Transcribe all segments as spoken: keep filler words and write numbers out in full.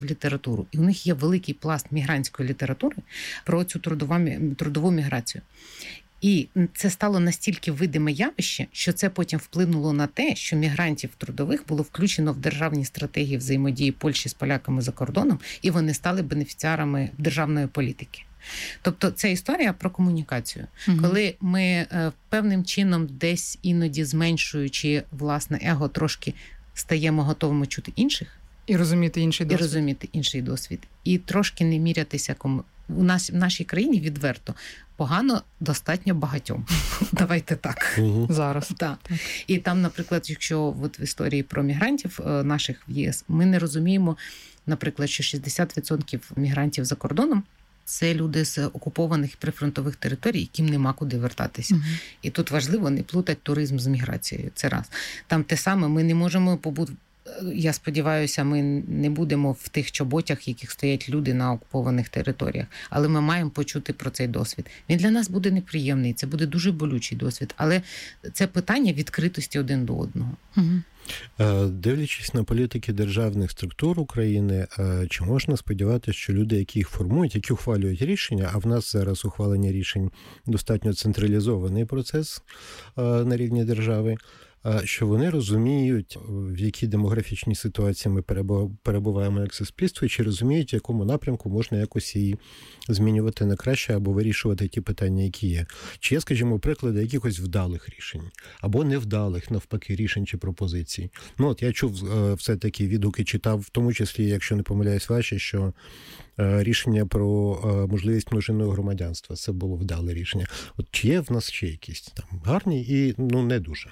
в літературу. І у них є великий пласт мігрантської літератури про цю трудову, трудову міграцію. І це стало настільки видиме явище, що це потім вплинуло на те, що мігрантів трудових було включено в державні стратегії взаємодії Польщі з поляками за кордоном, і вони стали бенефіціарами державної політики. Тобто це історія про комунікацію. Угу. Коли ми е, певним чином десь іноді зменшуючи власне его, трошки стаємо готовими чути інших. І розуміти інший досвід. І розуміти інший досвід. І трошки не мірятися кому. У нас в нашій країні відверто погано достатньо багатьом. Давайте так. Угу. Зараз. Так. І там, наприклад, якщо от в історії про мігрантів наших в ЄС, ми не розуміємо, наприклад, що шістдесят відсотків мігрантів за кордоном це люди з окупованих прифронтових територій, яким нема куди вертатися. Угу. І тут важливо не плутати туризм з міграцією. Це раз. Там те саме, ми не можемо побути. Я сподіваюся, ми не будемо в тих чоботях, в яких стоять люди на окупованих територіях. Але ми маємо почути про цей досвід. Він для нас буде неприємний, це буде дуже болючий досвід. Але це питання відкритості один до одного. Угу. Дивлячись на політики державних структур України, чи можна сподіватися, що люди, які їх формують, які ухвалюють рішення, а в нас зараз ухвалення рішень достатньо централізований процес на рівні держави, що вони розуміють, в якій демографічній ситуації ми перебуваємо як суспільство, і чи розуміють, в якому напрямку можна якось її змінювати на краще або вирішувати ті питання, які є. Чи є, скажімо, приклади якихось вдалих рішень, або невдалих, навпаки, рішень чи пропозицій. Ну, от я чув все-таки відгуки, читав, в тому числі, якщо не помиляюсь ваші, що рішення про можливість множинного громадянства, це було вдале рішення. От чи є в нас ще якісь там гарні і, ну, не дуже?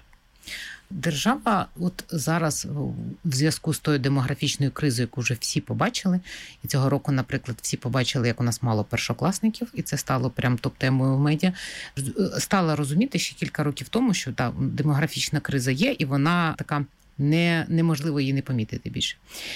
Держава от зараз в зв'язку з тою демографічною кризою, яку вже всі побачили, і цього року, наприклад, всі побачили, як у нас мало першокласників, і це стало прям топ-темою в медіа, стала розуміти ще кілька років тому, що та демографічна криза є, і вона така не, неможливо її не помітити більше.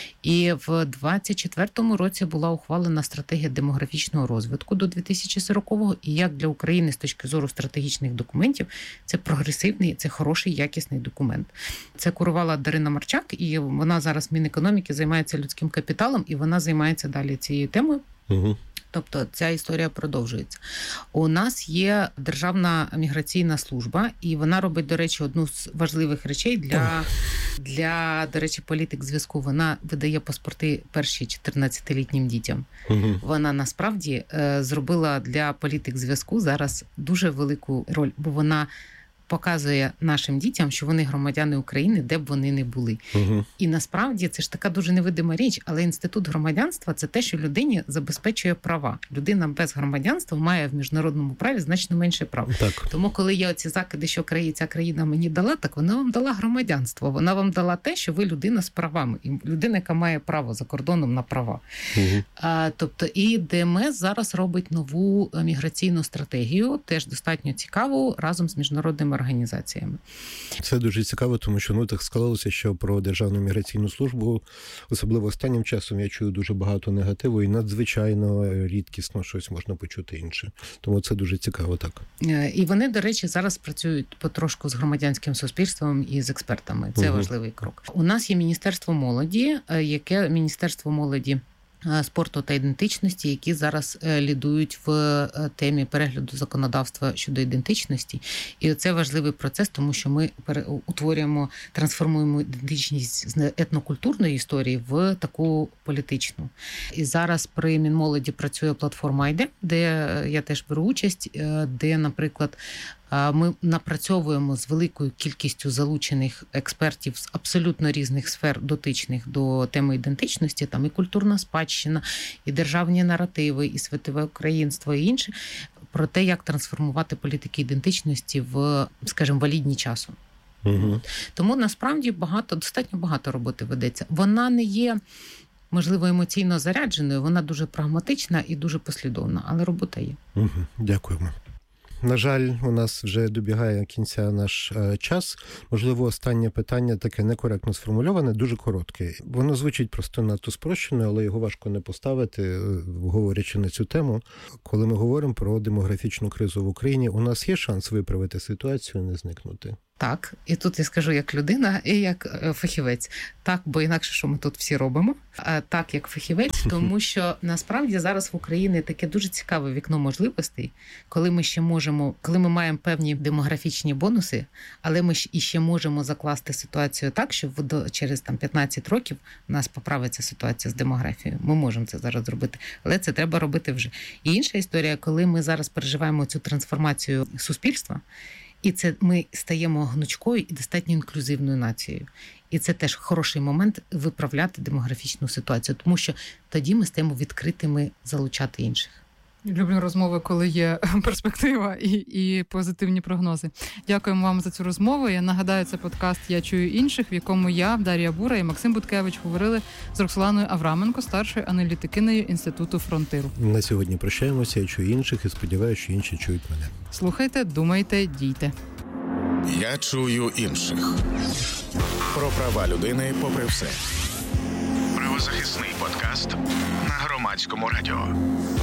І в двадцять четвертому році була ухвалена стратегія демографічного розвитку до дві тисячі сорокового, і як для України з точки зору стратегічних документів, це прогресивний, це хороший, якісний документ. Це курувала Дарина Марчак, і вона зараз в Мінекономіки займається людським капіталом, і вона займається далі цією темою. Угу. Тобто ця історія продовжується. У нас є Державна міграційна служба, і вона робить, до речі, одну з важливих речей для, для до речі, політик зв'язку. Вона видає паспорти перші чотирнадцятилітнім дітям. Угу. Вона насправді зробила для політик зв'язку зараз дуже велику роль, бо вона показує нашим дітям, що вони громадяни України, де б вони не були. Угу. І насправді це ж така дуже невидима річ, але інститут громадянства – це те, що людині забезпечує права. Людина без громадянства має в міжнародному праві значно менше прав. Так. Тому коли є оці закиди, що ця країна мені дала, так вона вам дала громадянство. Вона вам дала те, що ви людина з правами. І людина, яка має право за кордоном на права. Угу. А, тобто і ДМС зараз робить нову міграційну стратегію, теж достатньо цікаву, разом з міжнародними організаціями. Це дуже цікаво, тому що ну так склалося, що про Державну міграційну службу, особливо останнім часом, я чую дуже багато негативу і надзвичайно рідкісно щось можна почути інше. Тому це дуже цікаво, так. І вони, до речі, зараз працюють потрошку з громадянським суспільством і з експертами. Це угу. важливий крок. У нас є Міністерство молоді, яке Міністерство молоді, спорту та ідентичності, які зараз лідують в темі перегляду законодавства щодо ідентичності. І це важливий процес, тому що ми утворюємо, трансформуємо ідентичність з етнокультурної історії в таку політичну. І зараз при Мінмолоді працює платформа «Айде», де я теж беру участь, де, наприклад, ми напрацьовуємо з великою кількістю залучених експертів з абсолютно різних сфер, дотичних до теми ідентичності, там і культурна спадщина, і державні наративи, і світове українство, і інше, про те, як трансформувати політики ідентичності в, скажімо, валідні часу. Угу. Тому насправді багато, достатньо багато роботи ведеться. Вона не є, можливо, емоційно зарядженою, вона дуже прагматична і дуже послідовна, але робота є. Угу. Дякуємо. На жаль, у нас вже добігає кінця наш е, час. Можливо, останнє питання таке некоректно сформульоване, дуже коротке. Воно звучить просто надто спрощено, але його важко не поставити, говорячи на цю тему. Коли ми говоримо про демографічну кризу в Україні, у нас є шанс виправити ситуацію і не зникнути? Так, і тут я скажу як людина і як фахівець. Так, бо інакше, що ми тут всі робимо. А так, як фахівець, тому що насправді зараз в Україні таке дуже цікаве вікно можливостей, коли ми ще можемо, коли ми маємо певні демографічні бонуси, але ми і ще можемо закласти ситуацію так, що через там п'ятнадцять років у нас поправиться ситуація з демографією. Ми можемо це зараз зробити, але це треба робити вже. І інша історія, коли ми зараз переживаємо цю трансформацію суспільства, і це ми стаємо гнучкою і достатньо інклюзивною нацією. І це теж хороший момент виправляти демографічну ситуацію, тому що тоді ми стаємо відкритими залучати інших. Люблю розмови, коли є перспектива і, і позитивні прогнози. Дякуємо вам за цю розмову. Я нагадаю, це подкаст «Я чую інших», в якому я, Дар'я Бура і Максим Буткевич говорили з Роксоланою Авраменко, старшою аналітикинею Інституту Фронтиру. На сьогодні прощаємося. Я чую інших і сподіваюся, що інші чують мене. Слухайте, думайте, дійте. Я чую інших. Про права людини попри все. Правозахисний подкаст на Громадському радіо.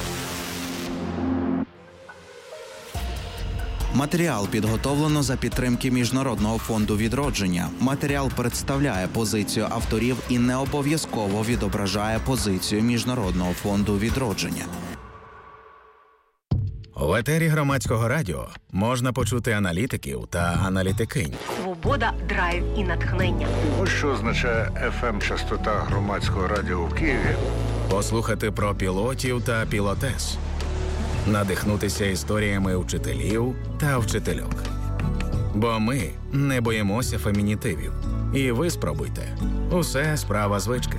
Матеріал підготовлено за підтримки Міжнародного фонду відродження. Матеріал представляє позицію авторів і не обов'язково відображає позицію Міжнародного фонду відродження. В етері Громадського радіо можна почути аналітиків та аналітикинь. Свобода, драйв і натхнення. Ось що означає еф ем-частота Громадського радіо в Києві. Послухати про пілотів та пілотес. Надихнутися історіями вчителів та вчительок. Бо ми не боїмося фемінітивів. І ви спробуйте. Усе справа звички.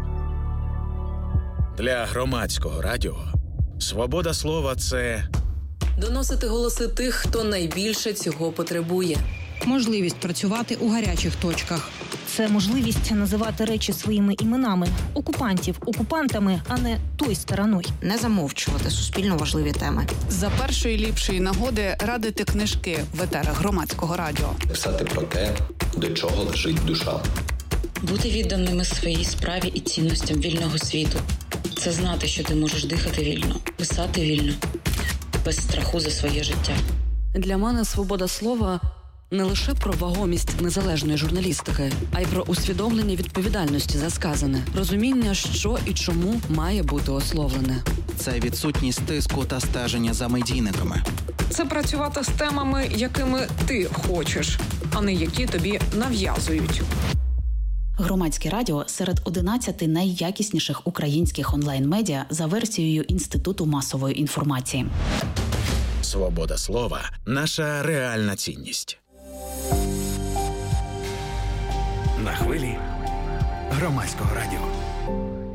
Для Громадського радіо свобода слова – це... доносити голоси тих, хто найбільше цього потребує. Можливість працювати у гарячих точках. Це можливість називати речі своїми іменами. Окупантів окупантами, а не той стороною. Не замовчувати суспільно важливі теми. За першої ліпшої нагоди радити книжки в етерах Громадського радіо. Писати про те, до чого лежить душа. Бути відданими своїй справі і цінностям вільного світу. Це знати, що ти можеш дихати вільно, писати вільно, без страху за своє життя. Для мене свобода слова – не лише про вагомість незалежної журналістики, а й про усвідомлення відповідальності за сказане, розуміння, що і чому має бути ословлене. Це відсутність тиску та стеження за медійниками. Це працювати з темами, якими ти хочеш, а не які тобі нав'язують. Громадське радіо серед одинадцяти найякісніших українських онлайн-медіа за версією Інституту масової інформації. Свобода слова – наша реальна цінність. На хвилі Громадського радіо.